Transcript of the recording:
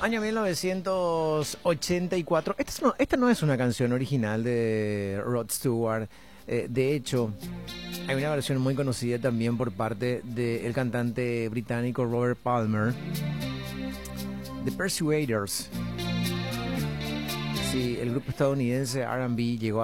Año 1984. Esta no es una canción original de Rod Stewart. De hecho, hay una versión muy conocida también por parte del cantante británico Robert Palmer. The Persuaders. Sí, el grupo estadounidense R&B llegó